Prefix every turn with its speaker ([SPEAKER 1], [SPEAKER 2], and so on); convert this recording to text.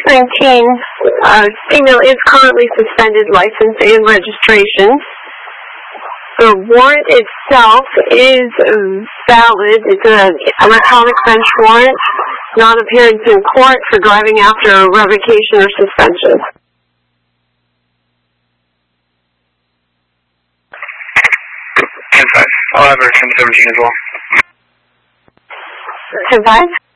[SPEAKER 1] 619, female is currently suspended license and registration. The warrant itself is valid. It's an electronic bench warrant, non-appearance in court for driving after a revocation or suspension.
[SPEAKER 2] 10-5. I'll have her 10-17 as well.
[SPEAKER 1] 10-5?